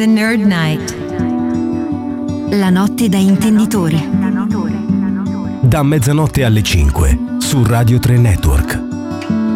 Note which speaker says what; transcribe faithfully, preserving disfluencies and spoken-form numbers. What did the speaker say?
Speaker 1: The Nerd Night. La notte da intenditori.
Speaker 2: Da mezzanotte alle cinque su Radio tre Network.